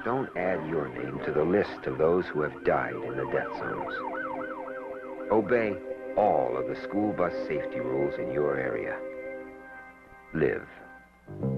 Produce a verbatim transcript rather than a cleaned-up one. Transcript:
don't add your name to the list of those who have died in the death zones. Obey all of the school bus safety rules in your area. Live.